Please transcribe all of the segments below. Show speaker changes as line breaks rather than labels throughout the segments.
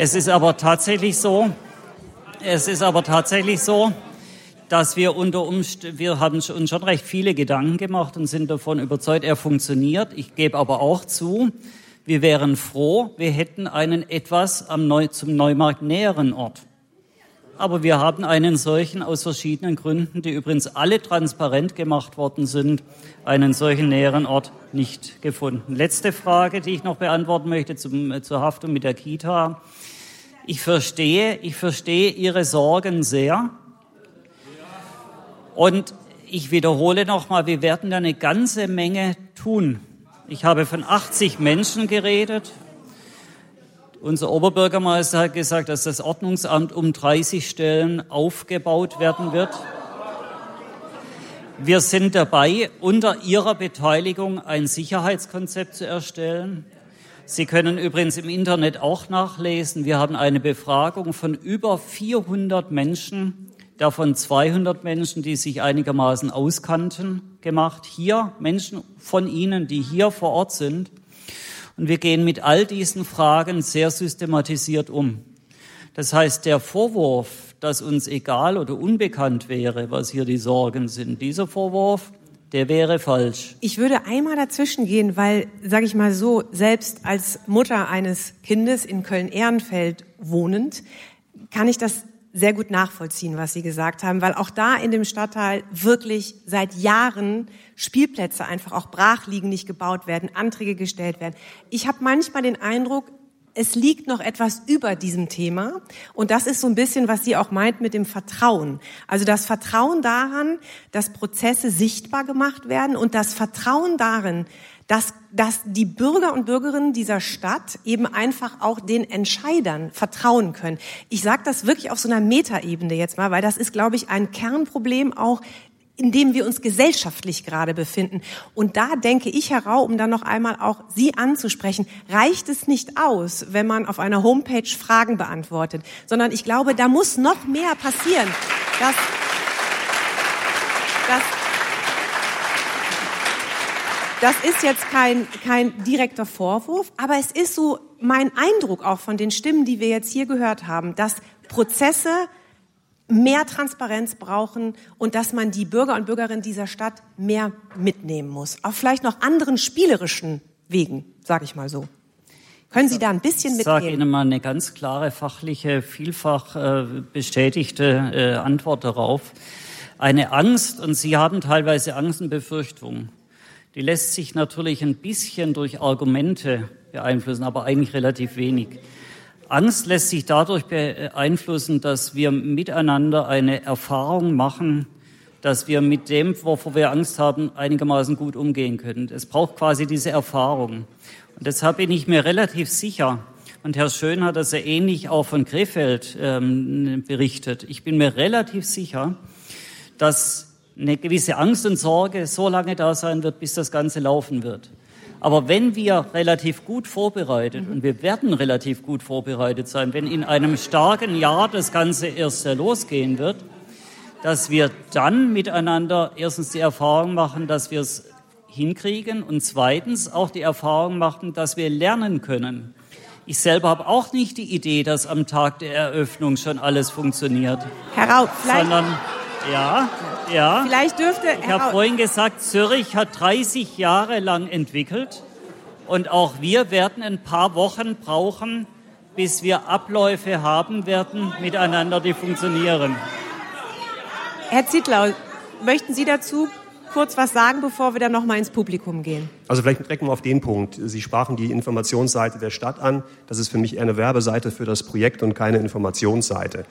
Es ist aber tatsächlich so, dass wir haben uns schon recht viele Gedanken gemacht und sind davon überzeugt, er funktioniert. Ich gebe aber auch zu, wir wären froh, wir hätten einen etwas zum Neumarkt näheren Ort. Aber wir haben einen solchen aus verschiedenen Gründen, die übrigens alle transparent gemacht worden sind, einen solchen näheren Ort nicht gefunden. Letzte Frage, die ich noch beantworten möchte zur Haftung mit der Kita. Ich verstehe Ihre Sorgen sehr. Und ich wiederhole nochmal, wir werden da eine ganze Menge tun. Ich habe von 80 Menschen geredet. Unser Oberbürgermeister hat gesagt, dass das Ordnungsamt um 30 Stellen aufgebaut werden wird. Wir sind dabei, unter Ihrer Beteiligung ein Sicherheitskonzept zu erstellen. Sie können übrigens im Internet auch nachlesen. Wir haben eine Befragung von über 400 Menschen, davon 200 Menschen, die sich einigermaßen auskannten, gemacht. Hier Menschen von Ihnen, die hier vor Ort sind. Und wir gehen mit all diesen Fragen sehr systematisiert um. Das heißt, der Vorwurf, dass uns egal oder unbekannt wäre, was hier die Sorgen sind, dieser Vorwurf, der wäre falsch.
Ich würde einmal dazwischen gehen, weil, sage ich mal so, selbst als Mutter eines Kindes in Köln-Ehrenfeld wohnend, kann ich das sehr gut nachvollziehen, was Sie gesagt haben, weil auch da in dem Stadtteil wirklich seit Jahren Spielplätze einfach auch brach liegen, nicht gebaut werden, Anträge gestellt werden. Ich habe manchmal den Eindruck, es liegt noch etwas über diesem Thema und das ist so ein bisschen, was sie auch meint mit dem Vertrauen. Also das Vertrauen daran, dass Prozesse sichtbar gemacht werden und das Vertrauen darin, dass die Bürger und Bürgerinnen dieser Stadt eben einfach auch den Entscheidern vertrauen können. Ich sage das wirklich auf so einer Metaebene jetzt mal, weil das ist, glaube ich, ein Kernproblem auch, in dem wir uns gesellschaftlich gerade befinden. Und da denke ich heraus, um dann noch einmal auch Sie anzusprechen, reicht es nicht aus, wenn man auf einer Homepage Fragen beantwortet, sondern ich glaube, da muss noch mehr passieren. Das ist jetzt kein direkter Vorwurf, aber es ist so mein Eindruck auch von den Stimmen, die wir jetzt hier gehört haben, dass Prozesse mehr Transparenz brauchen und dass man die Bürger und Bürgerinnen dieser Stadt mehr mitnehmen muss. Auf vielleicht noch anderen spielerischen Wegen, sage ich mal so. Können Sie da ein bisschen mitgehen?
Ich sage Ihnen mal eine ganz klare, fachliche, vielfach bestätigte Antwort darauf. Eine Angst, und Sie haben teilweise Angst und Befürchtung, die lässt sich natürlich ein bisschen durch Argumente beeinflussen, aber eigentlich relativ wenig. Angst lässt sich dadurch beeinflussen, dass wir miteinander eine Erfahrung machen, dass wir mit dem, wovor wir Angst haben, einigermaßen gut umgehen können. Es braucht quasi diese Erfahrung. Und deshalb bin ich mir relativ sicher, und Herr Schön hat das ja ähnlich auch von Krefeld berichtet, ich bin mir relativ sicher, dass eine gewisse Angst und Sorge so lange da sein wird, bis das Ganze laufen wird. Aber wenn wir relativ gut vorbereitet, und wir werden relativ gut vorbereitet sein, wenn in einem starken Jahr das Ganze erst losgehen wird, dass wir dann miteinander erstens die Erfahrung machen, dass wir es hinkriegen und zweitens auch die Erfahrung machen, dass wir lernen können. Ich selber habe auch nicht die Idee, dass am Tag der Eröffnung schon alles funktioniert.
Herr Rau,
sondern ja.
Vielleicht dürfte
ich habe vorhin gesagt, Zürich hat 30 Jahre lang entwickelt und auch wir werden ein paar Wochen brauchen, bis wir Abläufe haben werden miteinander, die funktionieren.
Herr Zittlau, möchten Sie dazu kurz was sagen, bevor wir dann noch mal ins Publikum gehen?
Also vielleicht direkt mal auf den Punkt. Sie sprachen die Informationsseite der Stadt an. Das ist für mich eher eine Werbeseite für das Projekt und keine Informationsseite.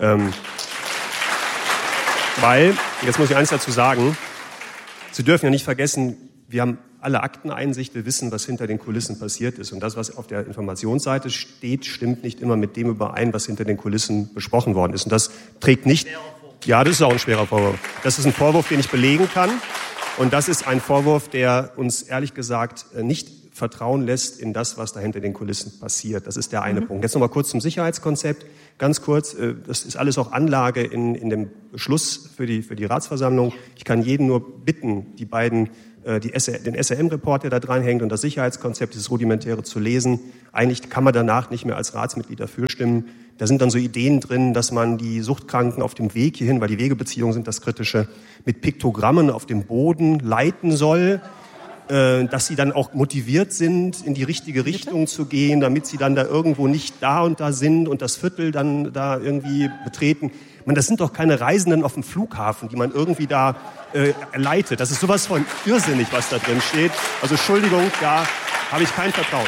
Weil, jetzt muss ich eins dazu sagen, Sie dürfen ja nicht vergessen, wir haben alle Akteneinsicht, wir wissen, was hinter den Kulissen passiert ist. Und das, was auf der Informationsseite steht, stimmt nicht immer mit dem überein, was hinter den Kulissen besprochen worden ist. Und das trägt nicht... Ja, das ist auch ein schwerer Vorwurf. Das ist ein Vorwurf, den ich belegen kann. Und das ist ein Vorwurf, der uns ehrlich gesagt nicht vertrauen lässt in das, was da hinter den Kulissen passiert. Das ist der eine Punkt. Jetzt noch mal kurz zum Sicherheitskonzept. Ganz kurz, das ist alles auch Anlage in dem Beschluss für die Ratsversammlung. Ich kann jeden nur bitten, die beiden den SRM-Report, der da dranhängt und das Sicherheitskonzept, dieses Rudimentäre zu lesen. Eigentlich kann man danach nicht mehr als Ratsmitglied dafür stimmen. Da sind dann so Ideen drin, dass man die Suchtkranken auf dem Weg hierhin, weil die Wegebeziehungen sind das Kritische, mit Piktogrammen auf dem Boden leiten soll, dass sie dann auch motiviert sind, in die richtige Richtung zu gehen, damit sie dann da irgendwo nicht da und da sind und das Viertel dann da irgendwie betreten. Das sind doch keine Reisenden auf dem Flughafen, die man irgendwie da leitet. Das ist sowas von irrsinnig, was da drin steht. Also Entschuldigung, da habe ich kein Vertrauen.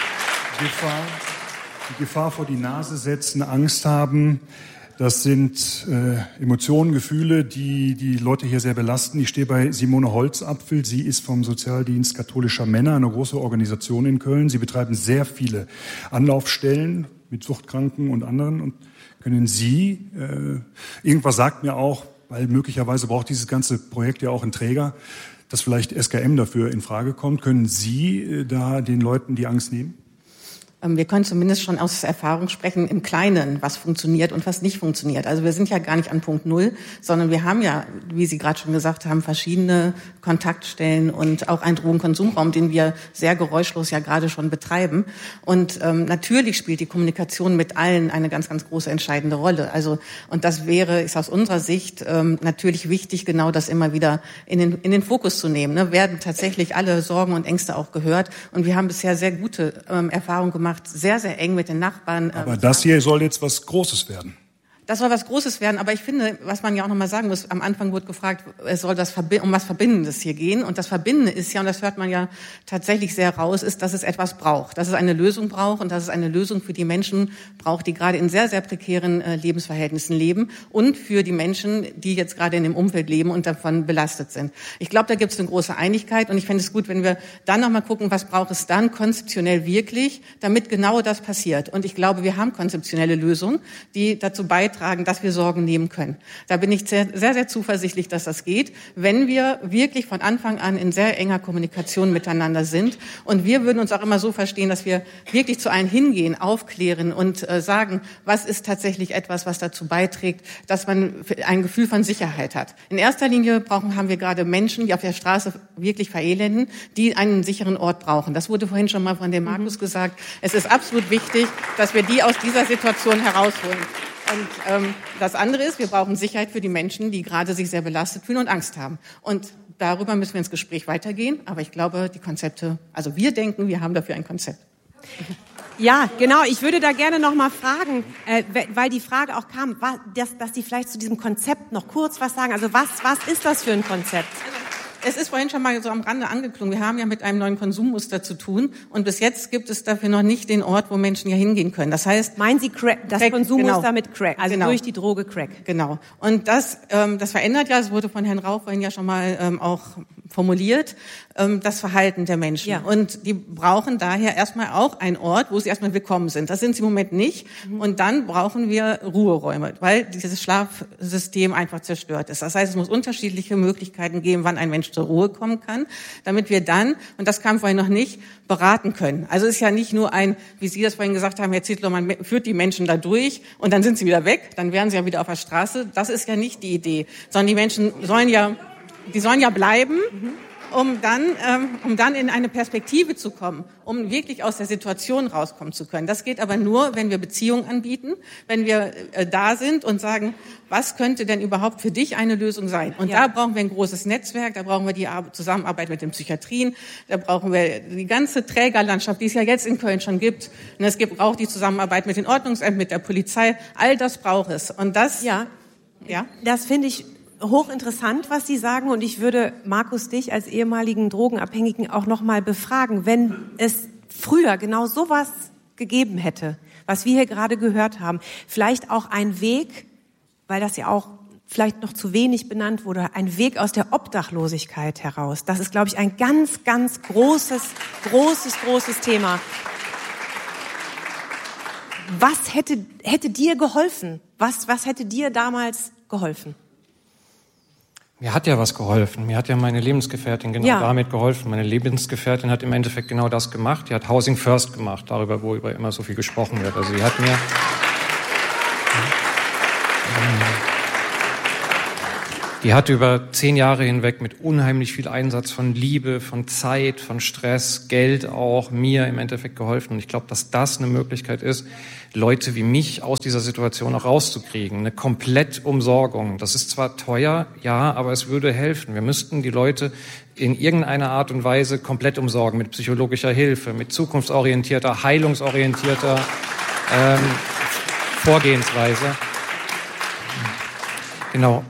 Die Gefahr vor die Nase setzen, Angst haben, das sind Emotionen, Gefühle, die die Leute hier sehr belasten. Ich stehe bei Simone Holzapfel. Sie ist vom Sozialdienst katholischer Männer, eine große Organisation in Köln. Sie betreiben sehr viele Anlaufstellen mit Suchtkranken und anderen. Und können Sie, irgendwas sagt mir auch, weil möglicherweise braucht dieses ganze Projekt ja auch einen Träger, dass vielleicht SKM dafür in Frage kommt. Können Sie da den Leuten die Angst nehmen?
Wir können zumindest schon aus Erfahrung sprechen im Kleinen, was funktioniert und was nicht funktioniert. Also wir sind ja gar nicht an Punkt Null, sondern wir haben ja, wie Sie gerade schon gesagt haben, verschiedene Kontaktstellen und auch einen Drogenkonsumraum, den wir sehr geräuschlos ja gerade schon betreiben. Und natürlich spielt die Kommunikation mit allen eine ganz, ganz große entscheidende Rolle. Also und das ist aus unserer Sicht natürlich wichtig, genau das immer wieder in den Fokus zu nehmen. Ne? Werden tatsächlich alle Sorgen und Ängste auch gehört? Und wir haben bisher sehr gute Erfahrungen gemacht, sehr, sehr eng mit den Nachbarn.
Aber das hier soll jetzt was Großes werden.
Das soll was Großes werden, aber ich finde, was man ja auch nochmal sagen muss, am Anfang wurde gefragt, es soll um was Verbindendes hier gehen. Und das Verbindende ist ja, und das hört man ja tatsächlich sehr raus, ist, dass es etwas braucht, dass es eine Lösung braucht und dass es eine Lösung für die Menschen braucht, die gerade in sehr, sehr prekären Lebensverhältnissen leben und für die Menschen, die jetzt gerade in dem Umfeld leben und davon belastet sind. Ich glaube, da gibt es eine große Einigkeit und ich fände es gut, wenn wir dann nochmal gucken, was braucht es dann konzeptionell wirklich, damit genau das passiert. Und ich glaube, wir haben konzeptionelle Lösungen, die dazu beitragen, dass wir Sorgen nehmen können. Da bin ich sehr, sehr, sehr zuversichtlich, dass das geht, wenn wir wirklich von Anfang an in sehr enger Kommunikation miteinander sind. Und wir würden uns auch immer so verstehen, dass wir wirklich zu allen hingehen, aufklären und sagen, was ist tatsächlich etwas, was dazu beiträgt, dass man ein Gefühl von Sicherheit hat. In erster Linie haben wir gerade Menschen, die auf der Straße wirklich verelenden, die einen sicheren Ort brauchen. Das wurde vorhin schon mal von dem Markus gesagt. Es ist absolut wichtig, dass wir die aus dieser Situation herausholen. Und das andere ist, wir brauchen Sicherheit für die Menschen, die gerade sich sehr belastet fühlen und Angst haben. Und darüber müssen wir ins Gespräch weitergehen. Aber ich glaube, die Konzepte, also wir denken, wir haben dafür ein Konzept.
Ja, genau. Ich würde da gerne noch mal fragen, weil die Frage auch kam, dass Sie vielleicht zu diesem Konzept noch kurz was sagen. Also was ist das für ein Konzept?
Es ist vorhin schon mal so am Rande angeklungen. Wir haben ja mit einem neuen Konsummuster zu tun und bis jetzt gibt es dafür noch nicht den Ort, wo Menschen ja hingehen können. Das heißt,
meinen Sie das Konsummuster
genau.
mit Crack, also genau. Durch die Droge Crack.
Genau. Und das verändert ja, es wurde von Herrn Rauch vorhin ja schon mal auch formuliert, das Verhalten der Menschen. Ja. Und die brauchen daher erstmal auch einen Ort, wo sie erstmal willkommen sind. Das sind sie im Moment nicht. Und dann brauchen wir Ruheräume, weil dieses Schlafsystem einfach zerstört ist. Das heißt, es muss unterschiedliche Möglichkeiten geben, wann ein Mensch zur Ruhe kommen kann, damit wir dann, und das kam vorhin noch nicht, beraten können. Also es ist ja nicht nur wie Sie das vorhin gesagt haben, Herr Zietlow, man führt die Menschen da durch und dann sind sie wieder weg, dann wären sie ja wieder auf der Straße. Das ist ja nicht die Idee, sondern die Menschen sollen ja bleiben, um dann in eine Perspektive zu kommen, um wirklich aus der Situation rauskommen zu können. Das geht aber nur, wenn wir Beziehungen anbieten, wenn wir da sind und sagen, was könnte denn überhaupt für dich eine Lösung sein? Und da brauchen wir ein großes Netzwerk, da brauchen wir die Zusammenarbeit mit den Psychiatrien, da brauchen wir die ganze Trägerlandschaft, die es ja jetzt in Köln schon gibt. Und es gibt auch die Zusammenarbeit mit den Ordnungsämtern, mit der Polizei. All das braucht es. Und das,
das finde ich hochinteressant, was Sie sagen, und ich würde Markus dich als ehemaligen Drogenabhängigen auch noch mal befragen, wenn es früher genau sowas gegeben hätte, was wir hier gerade gehört haben, vielleicht auch ein Weg, weil das ja auch vielleicht noch zu wenig benannt wurde, ein Weg aus der Obdachlosigkeit heraus. Das ist, glaube ich, ein ganz, ganz großes Thema. Was hätte dir geholfen? Was hätte dir damals geholfen?
Mir hat ja was geholfen. Mir hat ja meine Lebensgefährtin damit geholfen. Meine Lebensgefährtin hat im Endeffekt genau das gemacht. Die hat Housing First gemacht, worüber immer so viel gesprochen wird. Also sie hat mir... Die hat über 10 Jahre hinweg mit unheimlich viel Einsatz von Liebe, von Zeit, von Stress, Geld auch, mir im Endeffekt geholfen. Und ich glaube, dass das eine Möglichkeit ist, Leute wie mich aus dieser Situation auch rauszukriegen. Eine Komplettumsorgung. Das ist zwar teuer, ja, aber es würde helfen. Wir müssten die Leute in irgendeiner Art und Weise komplett umsorgen, mit psychologischer Hilfe, mit zukunftsorientierter, heilungsorientierter Vorgehensweise. Genau.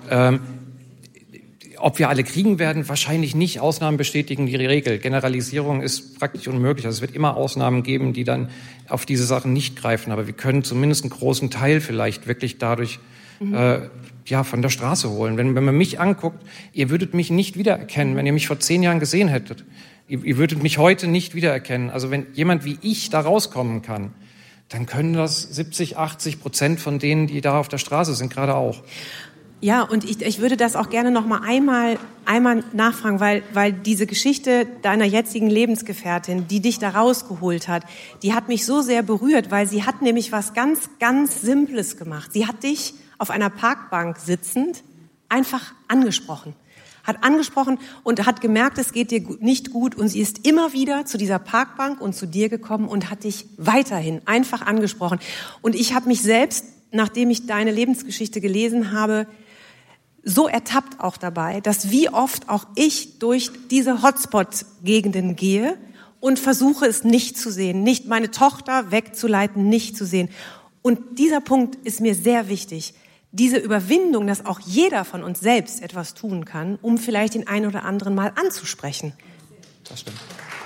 Ob wir alle kriegen werden, wahrscheinlich nicht. Ausnahmen bestätigen die Regel. Generalisierung ist praktisch unmöglich. Also es wird immer Ausnahmen geben, die dann auf diese Sachen nicht greifen. Aber wir können zumindest einen großen Teil vielleicht wirklich dadurch von der Straße holen. Wenn man mich anguckt, ihr würdet mich nicht wiedererkennen, wenn ihr mich vor 10 Jahren gesehen hättet. Ihr würdet mich heute nicht wiedererkennen. Also wenn jemand wie ich da rauskommen kann, dann können das 70-80% von denen, die da auf der Straße sind, gerade auch.
Ja, und ich würde das auch gerne noch mal einmal nachfragen, weil diese Geschichte deiner jetzigen Lebensgefährtin, die dich da rausgeholt hat, die hat mich so sehr berührt, weil sie hat nämlich was ganz, ganz Simples gemacht. Sie hat dich auf einer Parkbank sitzend einfach angesprochen. Hat angesprochen und hat gemerkt, es geht dir nicht gut, und sie ist immer wieder zu dieser Parkbank und zu dir gekommen und hat dich weiterhin einfach angesprochen. Und ich habe mich selbst, nachdem ich deine Lebensgeschichte gelesen habe, so ertappt auch dabei, dass wie oft auch ich durch diese Hotspot-Gegenden gehe und versuche es nicht zu sehen, nicht meine Tochter wegzuleiten, nicht zu sehen. Und dieser Punkt ist mir sehr wichtig. Diese Überwindung, dass auch jeder von uns selbst etwas tun kann, um vielleicht den einen oder anderen mal anzusprechen.
Das stimmt.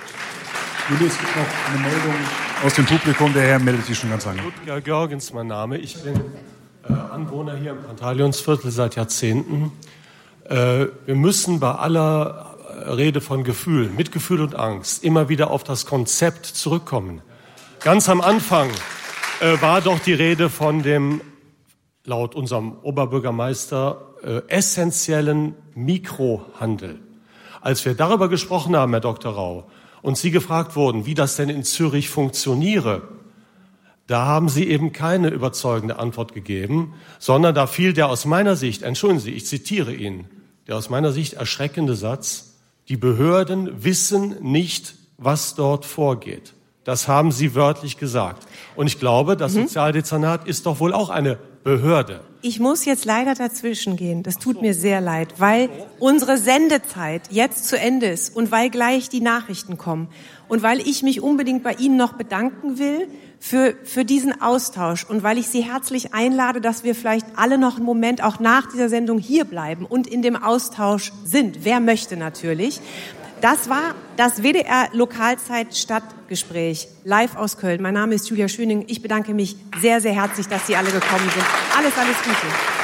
Juli, es gibt noch eine Meldung aus dem Publikum. Der Herr meldet sich schon ganz lange.
Ludger Görgens, mein Name. Ich bin Anwohner hier im Pantaleonsviertel seit Jahrzehnten. Wir müssen bei aller Rede von Gefühl, Mitgefühl und Angst immer wieder auf das Konzept zurückkommen. Ganz am Anfang war doch die Rede von dem, laut unserem Oberbürgermeister, essentiellen Mikrohandel. Als wir darüber gesprochen haben, Herr Dr. Rau, und Sie gefragt wurden, wie das denn in Zürich funktioniere, da haben Sie eben keine überzeugende Antwort gegeben, sondern da fiel der aus meiner Sicht, entschuldigen Sie, ich zitiere ihn, der aus meiner Sicht erschreckende Satz: Die Behörden wissen nicht, was dort vorgeht. Das haben Sie wörtlich gesagt. Und ich glaube, das Sozialdezernat ist doch wohl auch eine Behörde.
Ich muss jetzt leider dazwischen gehen. Das tut mir sehr leid, weil unsere Sendezeit jetzt zu Ende ist und weil gleich die Nachrichten kommen und weil ich mich unbedingt bei Ihnen noch bedanken will für diesen Austausch und weil ich Sie herzlich einlade, dass wir vielleicht alle noch einen Moment auch nach dieser Sendung hier bleiben und in dem Austausch sind. Wer möchte natürlich. Das war das WDR Lokalzeit-Stadtgespräch live aus Köln. Mein Name ist Julia Schöning. Ich bedanke mich sehr, sehr herzlich, dass Sie alle gekommen sind. Alles Gute.